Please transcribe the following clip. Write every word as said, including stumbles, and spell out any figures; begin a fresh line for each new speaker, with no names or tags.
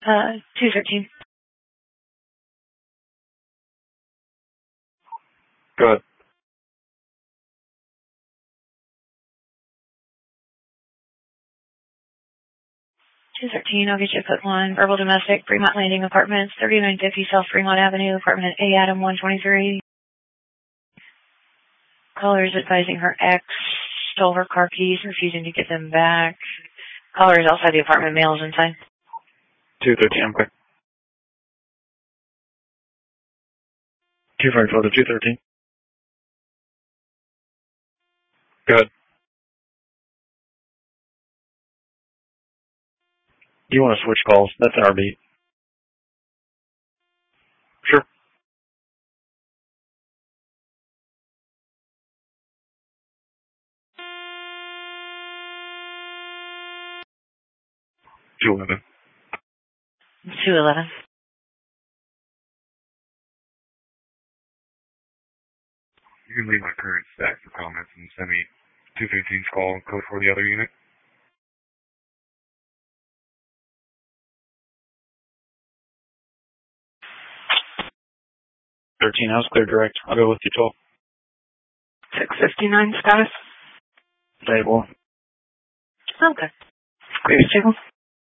Uh, two thirteen.
Go ahead.
two thirteen, I'll get you a quick one. Verbal domestic, Fremont Landing Apartments, thirty-nine fifty South Fremont Avenue, apartment A, Adam one twenty-three. Caller is advising her ex stole her car keys, refusing to give them back. Caller is outside the apartment, mail is inside.
two thirteen, okay. two five four to two thirteen. Go ahead. You want to switch calls? That's an R B. Sure. two eleven.
two eleven.
You can leave my current stack for comments and send me two fifteen's call code for the other unit. thirteen house clear direct. I'll go with you twelve.
six fifty-nine status.
Stable.
Okay. Clear stable.